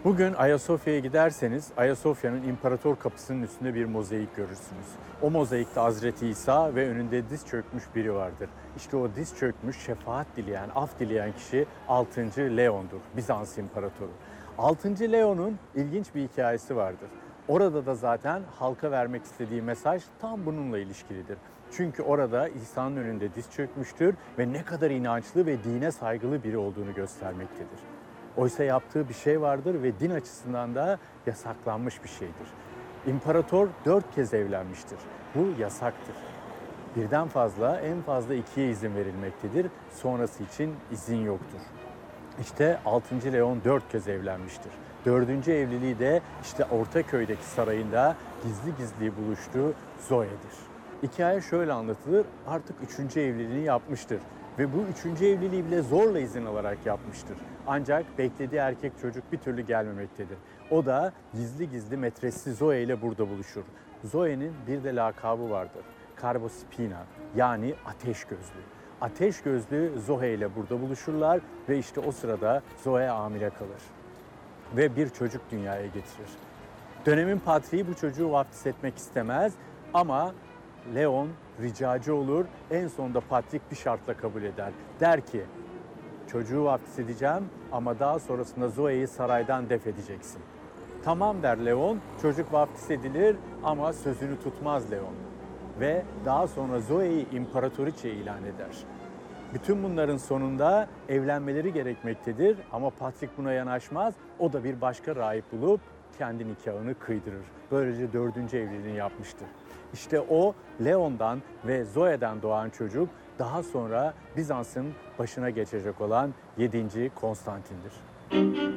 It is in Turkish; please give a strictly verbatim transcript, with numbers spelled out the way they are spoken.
Bugün Ayasofya'ya giderseniz Ayasofya'nın İmparator Kapısı'nın üstünde bir mozaik görürsünüz. O mozaikte Hazreti İsa ve önünde diz çökmüş biri vardır. İşte o diz çökmüş, şefaat dileyen, af dileyen kişi altıncı. Leon'dur, Bizans İmparatoru. altıncı. Leon'un ilginç bir hikayesi vardır. Orada da zaten halka vermek istediği mesaj tam bununla ilişkilidir. Çünkü orada İsa'nın önünde diz çökmüştür ve ne kadar inançlı ve dine saygılı biri olduğunu göstermektedir. Oysa yaptığı bir şey vardır ve din açısından da yasaklanmış bir şeydir. İmparator dört kez evlenmiştir. Bu yasaktır. Birden fazla, en fazla ikiye izin verilmektedir. Sonrası için izin yoktur. İşte altıncı. Leon dört kez evlenmiştir. Dördüncü evliliği de işte Ortaköy'deki sarayında gizli gizli buluştuğu Zoe'dir. Hikaye şöyle anlatılır, artık üçüncü evliliğini yapmıştır. Ve bu üçüncü evliliği bile zorla izin alarak yapmıştır. Ancak beklediği erkek çocuk bir türlü gelmemektedir. O da gizli gizli metresi Zoe ile burada buluşur. Zoe'nin bir de lakabı vardır. Carbospina, yani ateş gözlü. Ateş gözlü Zoe ile burada buluşurlar ve işte o sırada Zoe hamile kalır. Ve bir çocuk dünyaya getirir. Dönemin patriği bu çocuğu vaftiz etmek istemez ama Leon ricacı olur, en sonunda patrik bir şartla kabul eder. Der ki, çocuğu vaftiz edeceğim ama daha sonrasında Zoe'yi saraydan def edeceksin. Tamam der Leon, çocuk vaftiz edilir ama sözünü tutmaz Leon. Ve daha sonra Zoe'yi imparatoriçe ilan eder. Bütün bunların sonunda evlenmeleri gerekmektedir ama Patrik buna yanaşmaz. O da bir başka rahip bulup kendi nikahını kıydırır. Böylece dördüncü evliliğini yapmıştır. İşte o Leon'dan ve Zoe'den doğan çocuk daha sonra Bizans'ın başına geçecek olan yedinci. Konstantin'dir.